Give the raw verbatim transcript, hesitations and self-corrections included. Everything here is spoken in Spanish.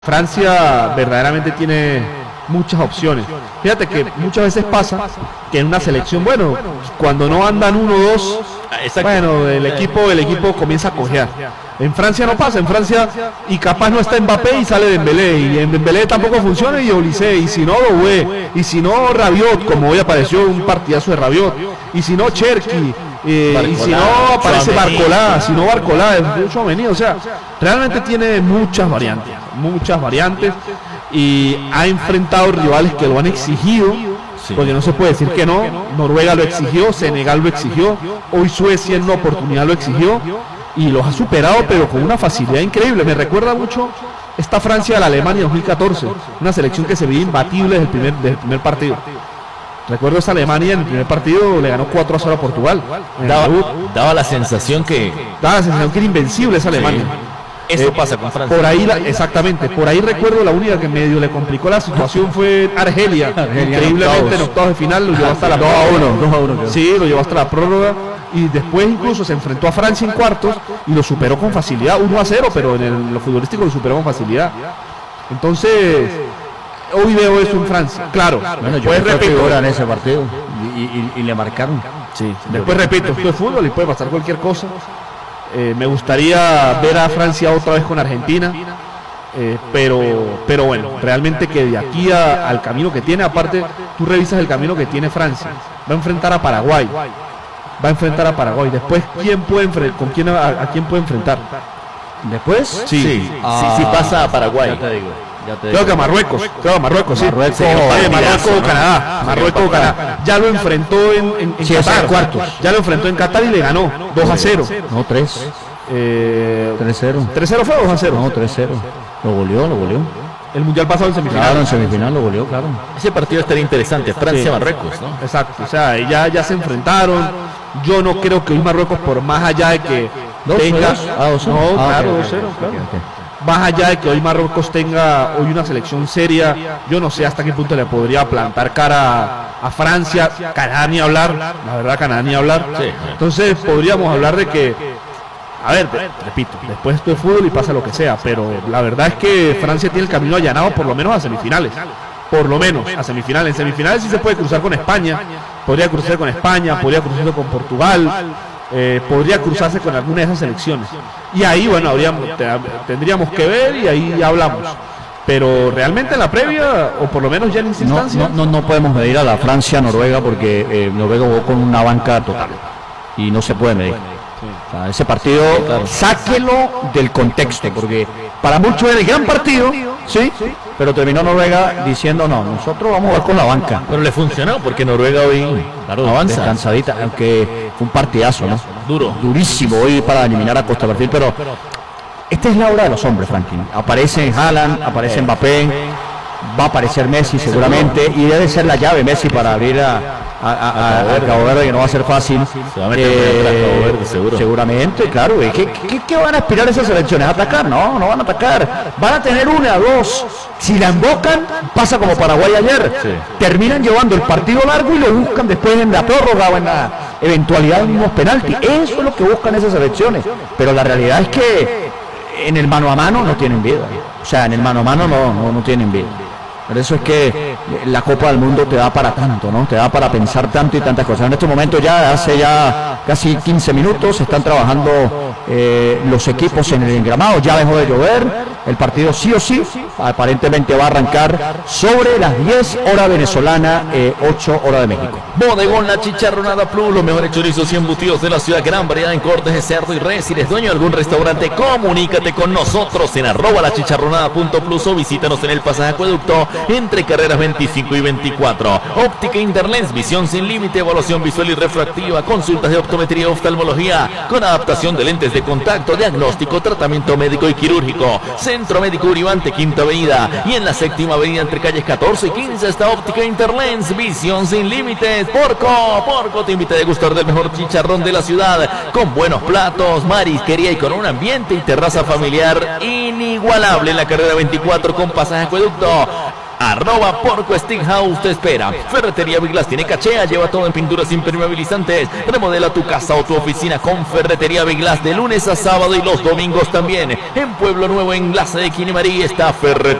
Francia verdaderamente tiene muchas opciones. Fíjate que muchas veces pasa que en una selección, bueno, cuando no andan uno o dos, bueno, el equipo, el equipo comienza a cojear. En Francia no pasa, en Francia y capaz no está Mbappé y sale Dembélé, y en Dembélé tampoco funciona y Olise, y si no Doué, y si no Rabiot, como hoy apareció un partidazo de Rabiot, y si no Cherki, eh, y si no aparece Barcolá, si no Barcolá, es mucho venido, o sea, realmente tiene muchas variantes, muchas variantes, y ha enfrentado rivales que lo han exigido, sí, porque no se puede decir que no. Noruega lo exigió, Senegal lo exigió, hoy Suecia en una oportunidad lo exigió y los ha superado, pero con una facilidad increíble. Me recuerda mucho esta Francia de la Alemania dos mil catorce, una selección que se veía imbatible desde el primer, desde el primer partido. Recuerdo esa Alemania en el primer partido le ganó cuatro a cero a Portugal. Daba, daba la sensación que daba la sensación que era invencible esa Alemania. Sí. Eso eh, pasa con Francia. Por ahí, la, exactamente, por ahí recuerdo la única que medio le complicó la situación fue Argelia. Argelia increíblemente en octavos de final lo llevó hasta la dos a uno. Sí, lo llevó hasta la prórroga. Y después incluso se enfrentó a Francia en cuartos y lo superó con facilidad, uno a cero, pero en el, lo futbolístico lo superó con facilidad. Entonces, hoy veo eso en Francia. Claro, bueno, yo después repito en ese partido y, y, y le marcaron. Sí, después repito, esto es fútbol y puede pasar cualquier cosa. Eh, me gustaría ver a Francia otra vez con Argentina, eh, pero, pero bueno, realmente que de aquí a, al camino que tiene, aparte, tú revisas el camino que tiene Francia, va a enfrentar a Paraguay, va a enfrentar a Paraguay, después, ¿quién puede enfrentar, con quién, a, a quién puede enfrentar? ¿Después? Sí, sí, ah, sí, sí pasa a Paraguay. Ya te digo. Ya te creo que a Marruecos, creo que a Marruecos, sí. Marruecos, sí, oh, Marruecos o Canadá, Marruecos o Canadá. Ya lo enfrentó en, en, en sí, Qatar, cuartos. Ya lo enfrentó en Qatar y le ganó dos a cero. No, tres. Eh, tres cero. tres cero fue o dos a cero. No, tres cero. Lo goleó, lo goleó. El mundial pasado en semifinal. Claro, en semifinal lo goleó, claro. Ese partido estaría interesante, Francia-Marruecos, sí, ¿no? Exacto, o sea, ya, ya se enfrentaron. Yo no creo que hoy Marruecos, por más allá de que ¿Dos, tenga... dos? Ah, dos, no, ah, claro, okay, dos cero, okay, claro. okay, okay. Más allá de que hoy Marruecos tenga hoy una selección seria, yo no sé hasta qué punto le podría plantar cara a, a Francia. Canadá ni hablar, la verdad Canadá ni hablar. Sí. Entonces podríamos hablar de que, a ver, te, repito, después esto es fútbol y pasa lo que sea, pero la verdad es que Francia tiene el camino allanado por lo menos a semifinales. Por lo menos a semifinales. En semifinales sí se puede cruzar con España, podría cruzar con España, podría cruzarse con Portugal. Eh, podría cruzarse con alguna de esas selecciones y ahí bueno habríamos, te, tendríamos que ver y ahí ya hablamos, pero realmente en la previa o por lo menos ya en esta instancia no, no, no podemos medir a la Francia-Noruega porque eh, Noruega jugó con una banca total y no se puede medir. O sea, ese partido, sí, claro, sáquelo del contexto, porque para muchos era el gran partido, sí, pero terminó Noruega diciendo no, nosotros vamos a jugar con la banca. Pero le funcionó porque Noruega hoy, claro, avanza, descansadita, aunque fue un partidazo, ¿no? Duro, durísimo hoy para eliminar a Costa de Marfil, pero esta es la hora de los hombres, Franklin. Aparece Haaland, aparece Mbappé, va a aparecer Messi seguramente y debe ser la llave Messi para abrir a a, a, a, a Cabo Verde, que no va a ser fácil. Se va a meter eh, a Cabo Verde, seguro. Seguramente, claro. ¿Qué, qué, ¿Qué van a aspirar esas selecciones? ¿A atacar? No, no van a atacar. Van a tener una, dos. Si la embocan, pasa como Paraguay ayer. Sí. Terminan llevando el partido largo y lo buscan después en la prórroga o en la eventualidad de unos penaltis. Eso es lo que buscan esas selecciones. Pero la realidad es que en el mano a mano no tienen vida. O sea, en el mano a mano no, no, no tienen vida. Por eso es que la Copa del Mundo te da para tanto, ¿no? Te da para pensar tanto y tantas cosas. En este momento ya, hace ya casi quince minutos, están trabajando eh, los equipos en el engramado. Ya dejó de llover. El partido sí o sí, aparentemente va a arrancar sobre las diez hora venezolana, eh, ocho hora de México. Bodegón La Chicharronada Plus, los mejores chorizos y embutidos de la ciudad, gran variedad en cortes de cerdo y res. Si eres dueño de algún restaurante, comunícate con nosotros en arroba la chicharronada punto plus o visítanos en el pasaje Acueducto entre carreras veinticinco y veinticuatro. Óptica Interlens, visión sin límite, evaluación visual y refractiva, consultas de optometría y oftalmología, con adaptación de lentes de contacto, diagnóstico, tratamiento médico y quirúrgico. Centro Médico Uribante, Quinta Avenida, y en la Séptima Avenida entre calles catorce y quince está Óptica Interlens, visión sin límites. Porco, Porco te invita a degustar del mejor chicharrón de la ciudad, con buenos platos, marisquería y con un ambiente y terraza familiar inigualable en la carrera veinticuatro con pasaje Acueducto. Arroba Porco Steakhouse te espera. Ferretería Biglas tiene cachea, lleva todo en pinturas impermeabilizantes. Remodela tu casa o tu oficina con Ferretería Biglas de lunes a sábado y los domingos también. En Pueblo Nuevo, Enlace de Quinimarí, está Ferretería